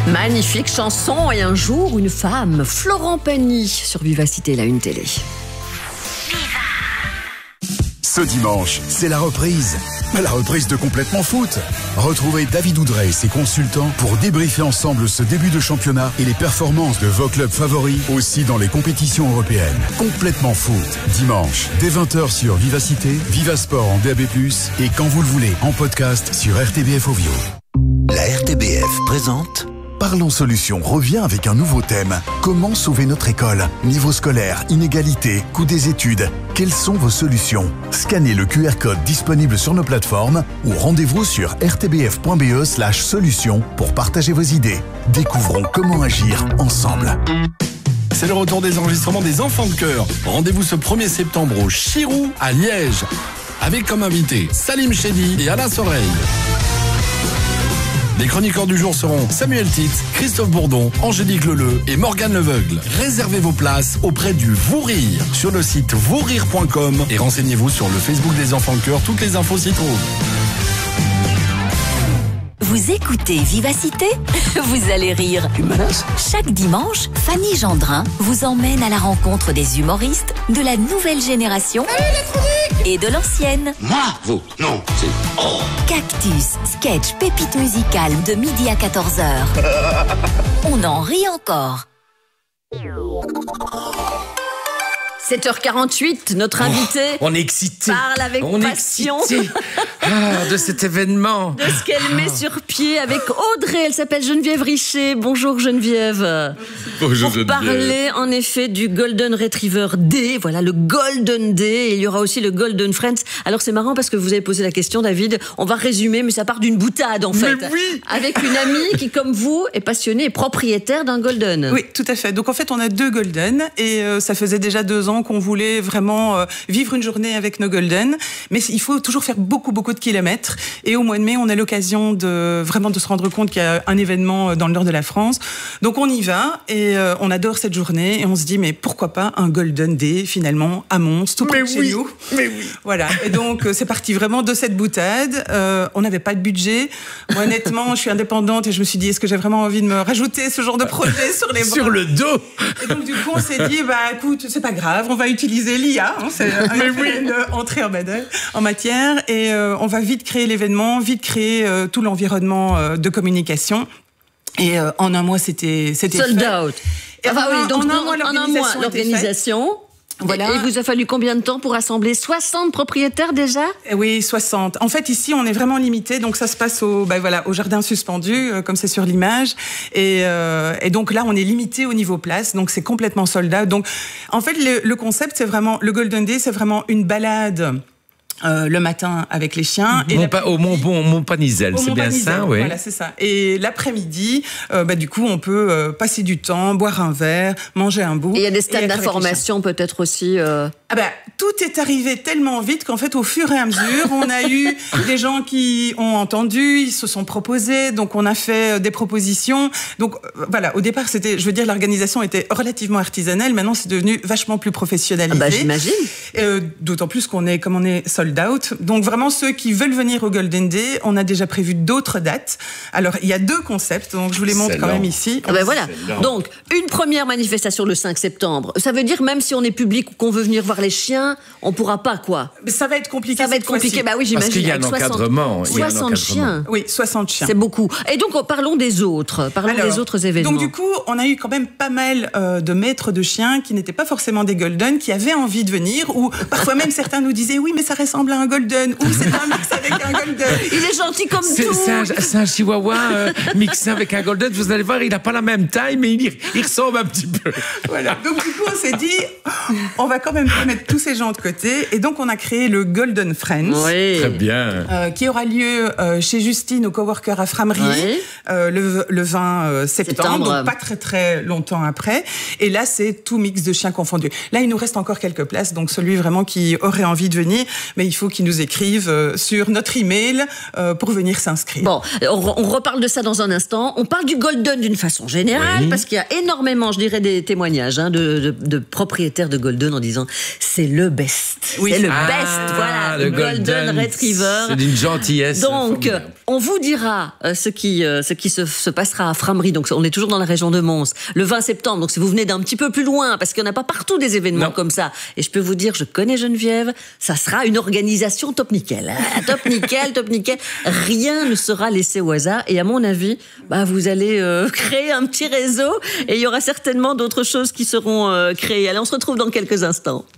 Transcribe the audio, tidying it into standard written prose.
Magnifique chanson. Et un jour, une femme, Florent Pagny, sur Vivacité, la une télé. Ce dimanche, c'est la reprise. La reprise de Complètement Foot. Retrouvez David Oudrey et ses consultants pour débriefer ensemble ce début de championnat et les performances de vos clubs favoris, aussi dans les compétitions européennes. Complètement Foot. Dimanche, dès 20h sur Vivacité, Vivasport en DAB+, et quand vous le voulez, en podcast sur RTBF Ovio. La RTBF présente... Parlons Solutions revient avec un nouveau thème. Comment sauver notre école? Niveau scolaire, inégalité, coût des études. Quelles sont vos solutions? Scannez le QR code disponible sur nos plateformes ou rendez-vous sur rtbf.be/solutions pour partager vos idées. Découvrons comment agir ensemble. C'est le retour des enregistrements des Enfants de Chœur. Rendez-vous ce 1er septembre au Chirou à Liège. Avec comme invités Salim Chedi et Alain Soreille. Les chroniqueurs du jour seront Samuel Titz, Christophe Bourdon, Angélique Leleu et Morgane Leveugle. Réservez vos places auprès du Vous Rire sur le site vousrire.com et renseignez-vous sur le Facebook des Enfants de Chœur. Toutes les infos s'y trouvent. Vous écoutez Vivacité? Vous allez rire. Tu menaces? Chaque dimanche, Fanny Gendrin vous emmène à la rencontre des humoristes de la nouvelle génération et de l'ancienne. Moi? Vous? Non, c'est... Oh. Cactus, sketch, pépite musicale de midi à 14h. On en rit encore. 7h48, notre invité On est excité. parle avec passion de cet événement. de ce qu'elle met sur pied avec Audrey. Elle s'appelle Geneviève Richer. Bonjour Geneviève. Bonjour Pour parler en effet du Golden Retriever Day, voilà le Golden Day, et il y aura aussi le Golden Friends. Alors c'est marrant parce que vous avez posé la question, David, on va résumer, mais ça part d'une boutade en fait. Mais oui. Avec une amie qui, comme vous, est passionnée et propriétaire d'un Golden. Oui, tout à fait. Donc en fait, on a 2 Golden et ça faisait déjà 2 ans qu'on voulait vraiment vivre une journée avec nos Golden. Mais il faut toujours faire beaucoup de kilomètres. Et au mois de mai, on a l'occasion de se rendre compte qu'il y a un événement dans le nord de la France. Donc on y va et on adore cette journée et on se dit mais pourquoi pas un Golden Day finalement à Mons, tout près de chez nous. Mais oui. Voilà. Et donc c'est parti vraiment de cette boutade. On n'avait pas de budget. Moi honnêtement, je suis indépendante et je me suis dit est-ce que j'ai vraiment envie de me rajouter ce genre de projet sur les bras? Sur le dos. Et donc du coup on s'est dit écoute c'est pas grave, on va utiliser l'IA, c'est une entrée en matière et on va vite créer l'événement, vite créer tout l'environnement de communication. Et en un mois c'était Sold out. Et Enfin, oui, donc en un mois l'organisation. Voilà. Et il vous a fallu combien de temps pour rassembler 60 propriétaires déjà? Oui, 60. En fait, ici, on est vraiment limité. Donc, ça se passe au jardin suspendu, comme c'est sur l'image. Et donc là, on est limité au niveau place. Donc, c'est complètement sold out. Donc, en fait, le concept, c'est vraiment, le Golden Day, c'est vraiment une balade le matin avec les chiens. Au Mont-Panizel, c'est bien ça, oui. Voilà, c'est ça. Et l'après-midi, du coup, on peut passer du temps, boire un verre, manger un bout. Et il y a des stades d'information peut-être aussi. Tout est arrivé tellement vite qu'en fait, au fur et à mesure, on a eu des gens qui ont entendu, ils se sont proposés, donc on a fait des propositions. Donc voilà, au départ, l'organisation était relativement artisanale. Maintenant, c'est devenu vachement plus professionnalisé. J'imagine. D'autant plus qu'on est sold out. Donc vraiment, ceux qui veulent venir au Golden Day, on a déjà prévu d'autres dates. Alors, il y a 2 concepts, donc je vous les montre quand même ici. Voilà. Donc, une première manifestation le 5 septembre. Ça veut dire même si on est public ou qu'on veut venir voir les chiens, on pourra pas, quoi. Mais ça va être compliqué. Ça va être compliqué. Oui, j'imagine. Parce qu'il y a un encadrement. 60 chiens. Oui, 60 chiens. C'est beaucoup. Et donc, parlons des autres. Des autres événements. Donc, du coup, on a eu quand même pas mal de maîtres de chiens qui n'étaient pas forcément des Golden, qui avaient envie de venir, ou parfois même certains nous disaient oui, mais ça ressemble à un Golden, ou c'est un mix avec un Golden. Il est gentil comme tout. C'est un chihuahua mixé avec un Golden. Vous allez voir, il n'a pas la même taille, mais il ressemble un petit peu. Voilà. Donc, du coup, on s'est dit, on va quand même mettre tous ces gens de côté. Et donc, on a créé le Golden Friends. Oui. Très bien. Qui aura lieu chez Justine au Coworker à Frameries le 20 septembre. Donc, pas très, très longtemps après. Et là, c'est tout mix de chiens confondus. Là, il nous reste encore quelques places. Donc, celui vraiment qui aurait envie de venir. Mais il faut qu'ils nous écrivent sur notre email pour venir s'inscrire. Bon, on reparle de ça dans un instant. On parle du Golden d'une façon générale, parce qu'il y a énormément, je dirais, des témoignages de propriétaires de Golden en disant c'est le best. Oui, c'est le best, voilà, le Golden Retriever. C'est d'une gentillesse. Donc, on vous dira ce qui se passera à Frameries. Donc, on est toujours dans la région de Mons, le 20 septembre. Donc, si vous venez d'un petit peu plus loin, parce qu'il n'y en a pas partout des événements comme ça. Et je peux vous dire, je connais Geneviève, ça sera une organisation top nickel. Top nickel, top nickel. Rien ne sera laissé au hasard. Et à mon avis, vous allez créer un petit réseau et il y aura certainement d'autres choses qui seront créées. Allez, on se retrouve dans quelques instants.